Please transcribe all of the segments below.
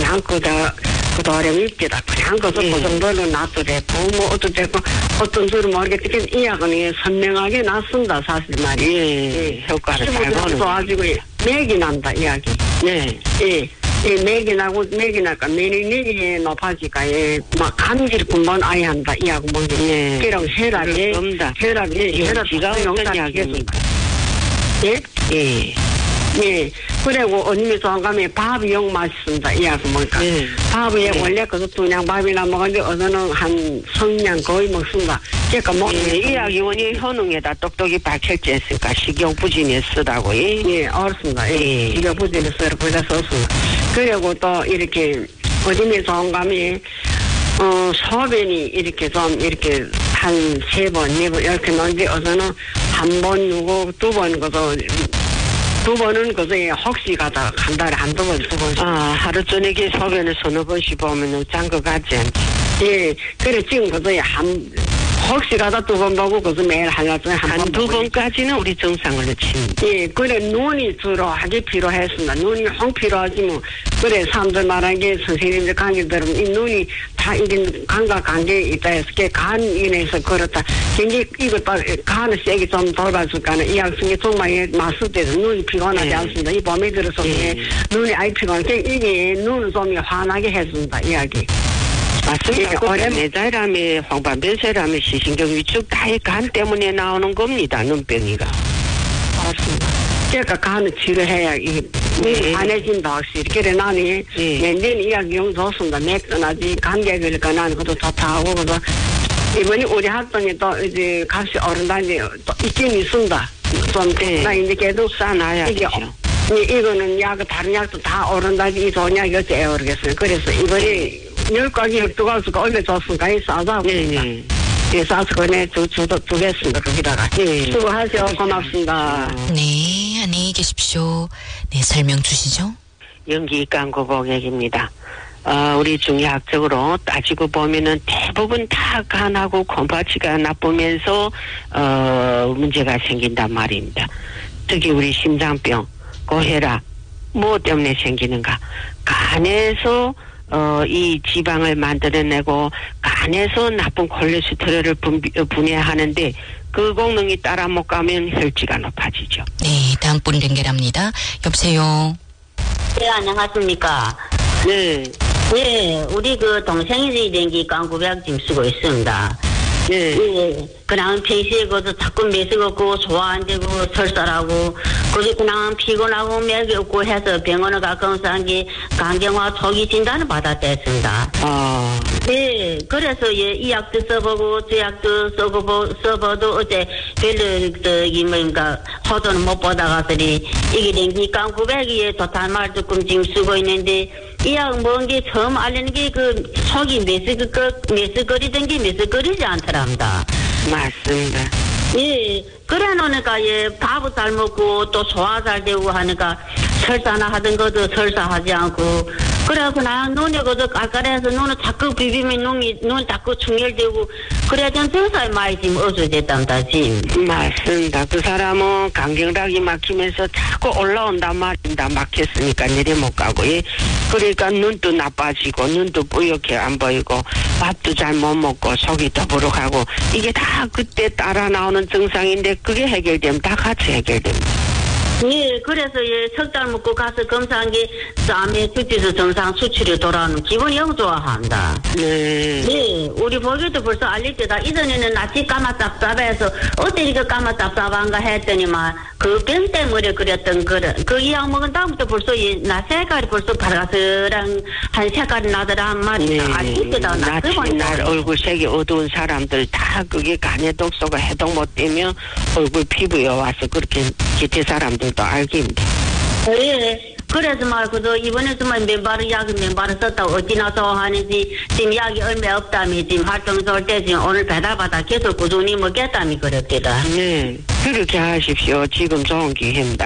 그냥 그다음에 입기다. 그냥 그 정도로 놔두래. 뭐 어떤 줄은 모르겠지만 이 약은 선명하게 놨습니다. 사실 말이. 효과를 잘 보는. 가지고 맥이 난다 이야기. 네. 맥이 나니까 면역력이 높아지니까 막 감기를 금방 아예 한다 이야기 뭔지. 그럼 혈압이 지가 어떤 약입니까? 그리고 언니 좋아하면 밥이 영 맛있습니다. 이야기 뭐니까. 밥이 원래 그냥 밥이나 먹었는데 어느는 한 성냥 거의 먹습니다. 그러니까 이 약이 원이 효능에다 똑똑히 박혀져 있으니까 식용부진에 쓰다고. 알았습니다. 식용부진에 썼습니다. 그리고 또 이렇게 어디에 좋아하면 소변이 이렇게 좀 이렇게 한 3번, 4번 이렇게 나오는데 어서는 한 번 누고 2번 그거 두 번은 그저 혹시 가다 한 달에 한두 번, 2번씩. 하루 저녁에 소변을 서너 번씩 보면은 짠 거 같지 않지? 그래 지금 그저 혹시 가다 2번 보고 그저 매일 하루에 한두 번까지는 우리 정상으로 칩니다. 그래 눈이 주로 하기 필요했습니다. 눈이 홍 필요하지 뭐. 그래 사람들 말하는 게 선생님들 강의 들으면 이 눈이 다 이런 간과 관계에 있다 해서 간 인해서 그렇다. 굉장히 이거 간을 세게 좀 돌봐줄까는 이 약성이 정말 맞을 때도 눈이 피곤하지 않습니다. 이 봄에 들어서 눈이 아이 피곤하니까 이게 눈을 좀 환하게 해준다 이야기. 맞습니다. 내자람에 황반변세람에 시신경 위축 다 간 때문에 나오는 겁니다. 눈병이가. 맞습니다. 그러니까 간을 치료해야 이게 안해진다 확실히. 그래 나는 맨날 이야기 용 좋습니다. 맥주나지 감기에 걸릴까 나는 그것도 좋다고 그래서 이번에 우리 학생이 또 이제 값이 오른다니 또 있긴 있습니다. 좀 나 이제 걔도 싸놔야죠. 이거는 약 다른 약도 다 오른다니 이 좋은 약이 어째 모르겠어요. 그래서 이번에 10가지 2가지가 원래 좋습니까? 싸다. 싸서 그네 주겠습니다. 거기다가. 수고하세요. 고맙습니다. 네, 안녕히 계십시오. 네, 설명 주시죠. 연기 광고 고객입니다. 우리 중의학적으로 따지고 보면은 대부분 다 간하고 콩팥이가 나쁘면서 문제가 생긴단 말입니다. 특히 우리 심장병, 고혈압 뭐 때문에 생기는가? 간에서 이 지방을 만들어내고 간에서 나쁜 콜레스테롤을 분해하는데 그功能이 따라 못 가면 혈지가 높아지죠. 네, 다음 분 연결합니다. 여보세요. 네, 안녕하십니까. 네. 네, 우리 그 동생이 dengue 깡구백짐 쓰고 있습니다. 네. 그냥 평소에 그것도 자꾸 매식 없고 소화 안 되고 설사라고 그리고 그냥 피곤하고 맥이 없고 해서 병원을 가까운서 게 강경화 초기 진단을 받았댔습니다. 네, 그래서 이 약도 써보고 저 약도 써봐도 어째 별로 뭔가 호도는 못 보다가서리 이게 dengue 깡구백이 좋다는 말 조금 지금 쓰고 있는데 이 약 먹은 게 처음 알리는 게 그 속이 메스거리던 게 메스거리지 않더랍니다. 맞습니다. 그래 놓으니까 밥을 잘 먹고 또 소화 잘 되고 하니까 설사나 하던 것도 설사하지 않고 그래 그냥 눈이 그저 깔깔해서 눈을 자꾸 비비면 눈 자꾸 충혈되고 그래 좀 설사에 많이 지금 어두워졌답니다 지금. 맞습니다. 그 사람은 간경락이 막히면서 자꾸 올라온단 말입니다. 막혔으니까 내려 못 가고 그러니까 눈도 나빠지고 눈도 뿌옇게 안 보이고 밥도 잘 못 먹고 속이 더부룩하고 이게 다 그때 따라 나오는 증상인데 그게 해결되면 다 같이 해결됩니다. 그래서 석 달 먹고 가서 검사한 게 쌈에 수치수 정상 수치로 돌아오는 기분이 영 좋아한다. 우리 보기도 벌써 알릴 때다. 이전에는 낯이 까마 짭짭해서 어때 이거 까마 짭짭한가 했더니만 그 병 때문에 그랬던 그 이 약 먹은 다음부터 벌써 나 색깔이 벌써 파랗스랑 한 색깔이 나더란 말이다. 알릴 때다. 낯이 날 얼굴색이 어두운 사람들 다 그게 간의 독소가 해독 못 되면 얼굴 피부에 와서 그렇게 기태 사람들도 알깁니다. 그래서 말고도 이번에 정말 맨발을 썼다고 어찌나 좋아하는지 지금 약이 얼마 없다며 지금 활동 좋을 때 지금 오늘 배달받아 계속 꾸준히 먹겠다며 그랬겠다. 그렇게 하십시오. 지금 좋은 기회입니다.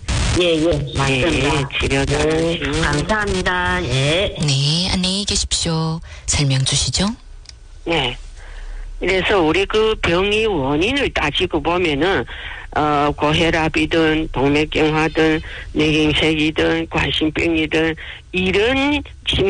맞습니다. 치료 잘하시오. 감사합니다. 네, 안녕히 계십시오. 설명 주시죠. 네. 그래서 우리 그 병의 원인을 따지고 보면은 고혈압이든 동맥경화든 뇌경색이든 관심병이든 이런